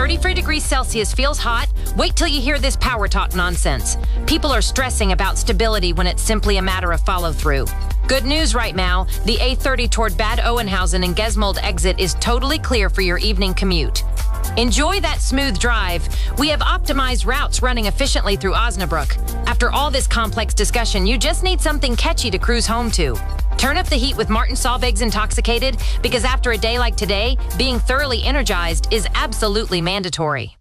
33 degrees Celsius feels hot? Wait till you hear this power talk nonsense. People are stressing about stability when it's simply a matter of follow-through. Good news right now, the A30 toward Bad Oeynhausen and Gesmold exit is totally clear for your evening commute. Enjoy that smooth drive. We have optimized routes running efficiently through Osnabrück. After all this complex discussion, you just need something catchy to cruise home to. Turn up the heat with Martin Solveig's Intoxicated, because after a day like today, being thoroughly energized is absolutely mandatory.